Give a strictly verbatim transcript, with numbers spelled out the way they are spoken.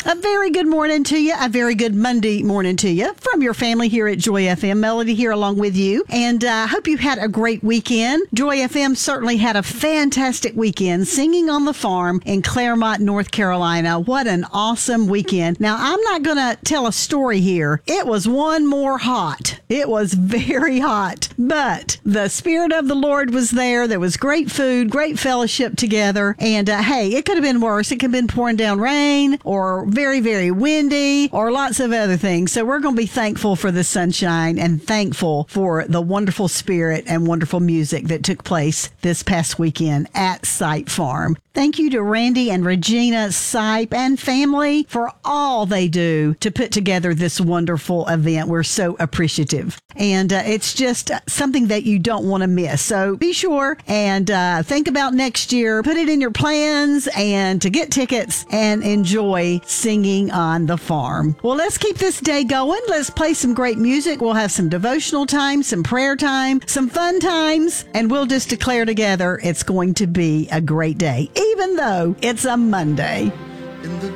A very good morning to you. A very good Monday morning to you from your family here at Joy F M. Melody here along with you. And I uh, hope you had a great weekend. Joy F M certainly had a fantastic weekend singing on the farm in Claremont, North Carolina. What an awesome weekend. Now, I'm not going to tell a story here. It was one more hot. It was very hot. But the Spirit of the Lord was there. There was great food, great fellowship together. And uh, hey, it could have been worse. It could have been pouring down rain or very, very windy or lots of other things. So we're going to be thankful for the sunshine and thankful for the wonderful spirit and wonderful music that took place this past weekend at Sipe Farm. Thank you to Randy and Regina Sipe and family for all they do to put together this wonderful event. We're so appreciative. And uh, it's just something that you don't want to miss. So be sure and uh, think about next year. Put it in your plans and to get tickets and enjoy singing on the farm. Well, let's keep this day going. Let's play some great music. We'll have some devotional time, some prayer time, some fun times, and we'll just declare together it's going to be a great day, even though it's a Monday.